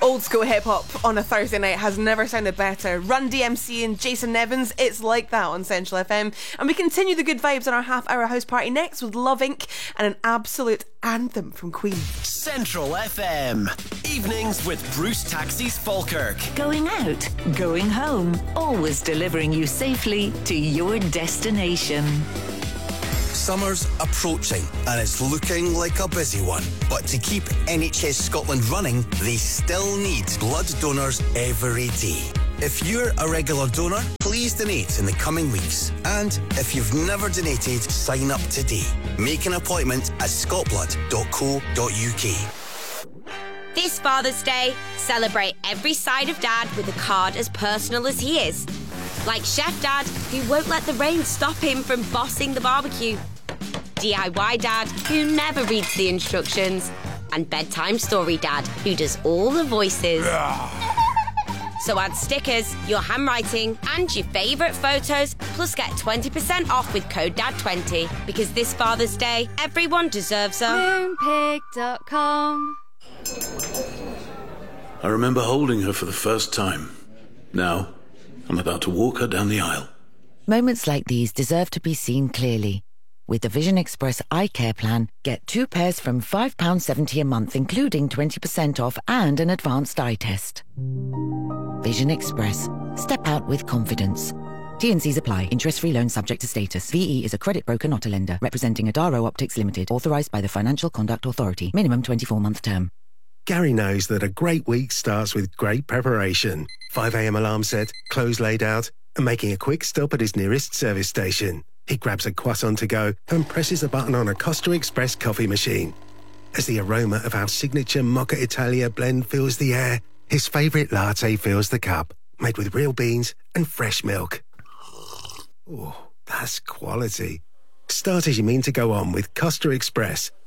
Old school hip-hop on a Thursday night has never sounded better. Run DMC and Jason Nevins, it's like that on Central FM. And we continue the good vibes on our half-hour house party next with Love Inc. and an absolute anthem from Queen. Central FM. Evenings with Bruce Taxis Falkirk. Going out, going home, always delivering you safely to your destination. Summer's approaching and it's looking like a busy one. But to keep NHS Scotland running, they still need blood donors every day. If you're a regular donor, please donate in the coming weeks. And if you've never donated, sign up today. Make an appointment at scotblood.co.uk. This Father's Day, celebrate every side of Dad with a card as personal as he is. Like Chef Dad, who won't let the rain stop him from bossing the barbecue. DIY Dad, who never reads the instructions. And Bedtime Story Dad, who does all the voices. So add stickers, your handwriting, and your favourite photos, plus get 20% off with code DAD20. Because this Father's Day, everyone deserves a... Moonpig.com. I remember holding her for the first time. Now, I'm about to walk her down the aisle. Moments like these deserve to be seen clearly. With the Vision Express Eye Care Plan, get 2 pairs from £5.70 a month, including 20% off and an advanced eye test. Vision Express. Step out with confidence. T&Cs apply. Interest-free loan subject to status. VE is a credit broker, not a lender. Representing Adaro Optics Limited. Authorised by the Financial Conduct Authority. Minimum 24-month term. Gary knows that a great week starts with great preparation. 5 a.m. alarm set, clothes laid out, and making a quick stop at his nearest service station. He grabs a croissant to go and presses a button on a Costa Express coffee machine. As the aroma of our signature Mocha Italia blend fills the air, his favourite latte fills the cup, made with real beans and fresh milk. Oh, that's quality. Start as you mean to go on with Costa Express,